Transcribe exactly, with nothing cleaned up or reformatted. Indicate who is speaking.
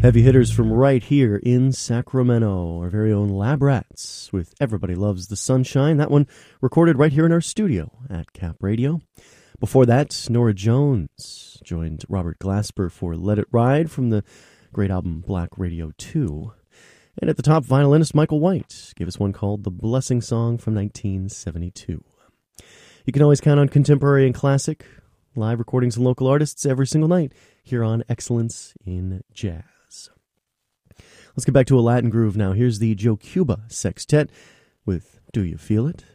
Speaker 1: Heavy hitters from right here in Sacramento, our very own Lab Rats with Everybody Loves the Sunshine. That one recorded right here in our studio at Cap Radio. Before that, Norah Jones joined Robert Glasper for Let It Ride from the great album Black Radio two. And at the top, violinist Michael White gave us one called The Blessing Song from nineteen seventy-two. You can always count on contemporary and classic live recordings and local artists every single night here on Excellence in Jazz. Let's get back to a Latin groove now. Here's the Joe Cuba Sextet with Do You Feel It?